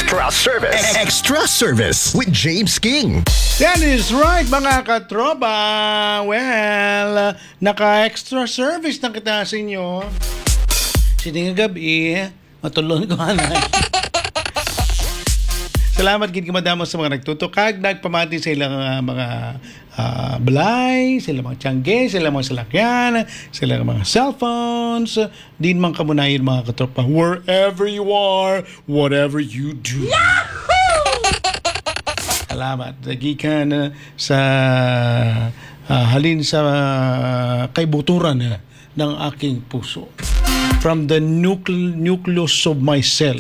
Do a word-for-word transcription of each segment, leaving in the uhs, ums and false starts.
Extra service. Extra service with James King. That is right, mga katropa. Well, naka-extra service na kita sa inyo. Sining gabi, matulon ko na. Salamat gid madamo sa mga nagtutukag, nagpamati sa ilang uh, mga uh, balay, sa ilang mga tiyangge, sa ilang mga salakyan, sa ilang mga cellphones. Din man kamunayin mga katropa, wherever you are, whatever you do. Salamat. Nagikan uh, sa uh, halin sa uh, kaibuturan uh, ng aking puso. From the nucle- nucleus of my cell.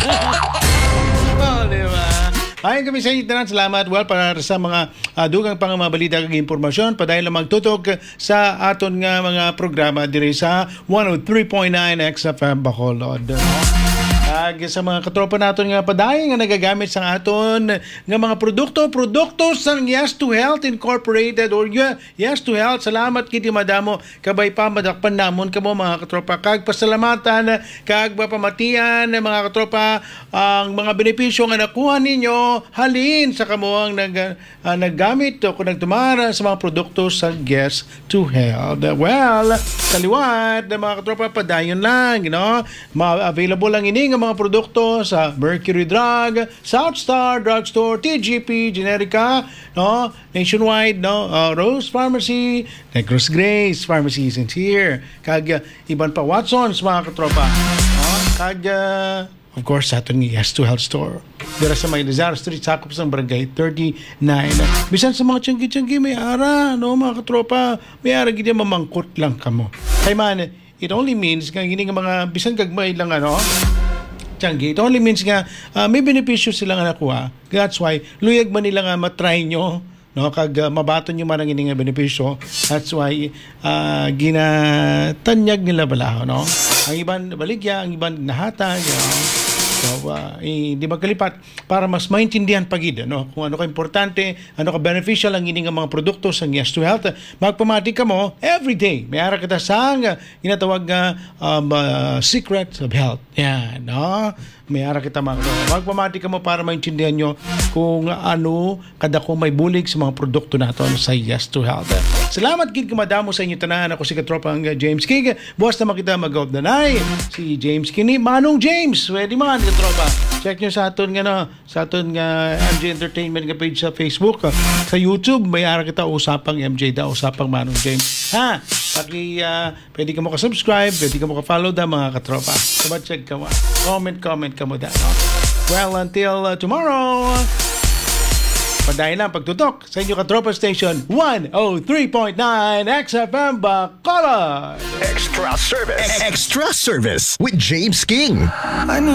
Oh, diba? Ayon kami sa inyo tanan, salamat. Well, para sa mga uh, dugang pang mga balita kag impormasyon, padayon lang magtutok sa aton nga mga programa diri sa one oh three point nine X F M Bacolod. Ag sa mga katropa naton nga padayon nga nagagamit sa aton nga mga produkto, produkto sa Yes to Health Incorporated or Yes to Health. Salamat kiti madamo kabay pa madakpan namon kamo mga katropa, kag pasalamatan kag pamatian mga katropa ang mga benepisyo nga nakuha ninyo halin sa kamo ang nag, uh, naggamit o kung nagtumara sa mga produkto sa Yes to Health. Well, kaliwat na mga katropa padayon lang, you know, ma-available lang ini mga produkto sa Mercury Drug, Southstar Drugstore, T G P, Generica, no, Nationwide, no, uh, Rose Pharmacy, Negros Grace Pharmacy is here. Kag uh, iban pa Watson's mga katropa. No? Kag uh, of course sa atong Yes to Health Store. Dira sa may Lazaro Street, sakop sa Barangay thirty-nine. Bisan sa mga tiyanggi-tiyanggi may ara, no, mga katropa, may ara gid mamangkot lang kamo. Kay man, it only means nga gini nga mga bisan gagmay lang ano, tiyanggi. It only means nga uh, may benepisyo silang nakuha. That's why luyag man nila nga matry nyo, no, kag uh, mabaton nyo man ang ining benepisyo. That's why uh, ginatanyag nila bala, no. Ang iban baligya, ang iban nahatag, you know? So, uh, eh, di magkalipat para mas maintindihan pagid, no, kung ano ka importante, ano ka beneficial ang ining mga produkto sa Yes to Health. Magpamati ka mo every day. May ara kita sang uh, ginatawag nga um, uh, secrets of health. Yan, no? May ara kita mga magpamati ka mo para maintindihan nyo kung ano kada ko may bulig sa mga produkto naton sa Yes to Health. Salamat gid kumadamo sa inyo tanan. Ako si katropang uh, James King. Buwas na makita mag-out na nay. Si James King, Manong James. Pwede man katropa. Check nyo sa aton nga no, sa aton nga M J Entertainment nga page sa Facebook. Uh, sa YouTube may ara kita usapang M J da, usapang Manong James. Ha, paki uh, pwede ka mo ka-subscribe, pwede ka mo ka-follow da mga katropa. Sabat check ka mo. Comment, comment ka mo da, no? Well, until uh, tomorrow, padayon lang pagtutok sa inyo katropa station one oh three point nine X F M Bacolod. Extra service. Extra service with James King. I need